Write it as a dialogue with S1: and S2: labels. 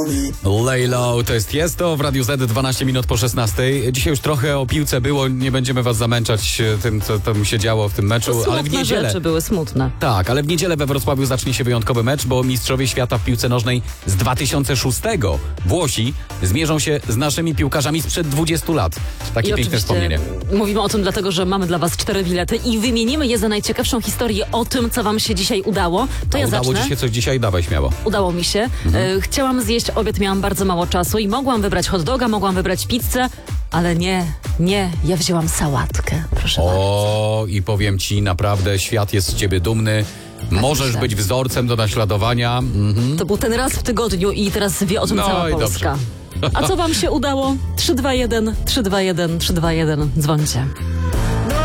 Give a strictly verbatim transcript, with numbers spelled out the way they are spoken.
S1: Lay low, to jest jest to w Radiu Z dwanaście minut po szesnastej. Dzisiaj już trochę o piłce było, nie będziemy was zamęczać tym, co tam się działo w tym meczu,
S2: Smutne
S1: ale w niedzielę...
S2: rzeczy były smutne.
S1: Tak, ale w niedzielę we Wrocławiu zacznie się wyjątkowy mecz, bo mistrzowie świata w piłce nożnej z dwa tysiące szóstego Włosi zmierzą się z naszymi piłkarzami sprzed dwudziestu lat. Takie
S2: I
S1: piękne wspomnienie.
S2: Mówimy o tym dlatego, że mamy dla was cztery bilety i wymienimy je za najciekawszą historię o tym, co wam się dzisiaj udało. To
S1: A
S2: ja
S1: udało
S2: zacznę.
S1: ci się coś dzisiaj? Dawaj śmiało.
S2: Udało mi się. Mhm. E, chciałam zjeść obiad, miałam bardzo mało czasu i mogłam wybrać hot doga, mogłam wybrać pizzę, ale nie, nie, ja wzięłam sałatkę. Proszę bardzo.
S1: O, i powiem ci, naprawdę świat jest z ciebie dumny. Możesz
S2: myślę.
S1: być wzorcem do naśladowania. Mhm.
S2: To był ten raz w tygodniu i teraz wie o tym
S1: No
S2: cała
S1: i
S2: Polska.
S1: dobrze.
S2: A co wam się udało? trzy dwa jeden, trzy dwa jeden, trzy dwa jeden. Dzwońcie.